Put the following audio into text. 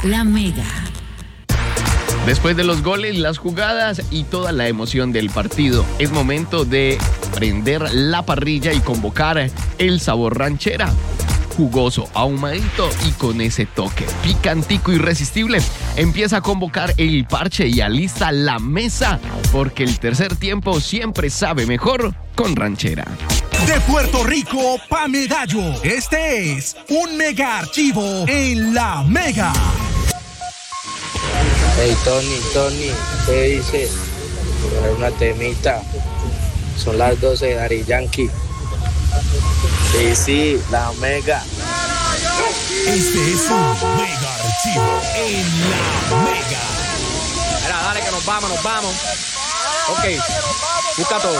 La Mega. Después de los goles, las jugadas y toda la emoción del partido, es momento de prender la parrilla y convocar el sabor ranchera. Jugoso, ahumadito y con ese toque picantico irresistible. Empieza a convocar el parche y alista la mesa, porque el tercer tiempo siempre sabe mejor con ranchera. De Puerto Rico pa' Medallo, este es un mega archivo en La Mega. Hey Tony, ¿qué dice? Poner una temita. Son las 12 de Daddy Yankee. Sí, La Mega. Este es un mega archivo en La Mega. Mira, dale que nos vamos. Ok, busca todo.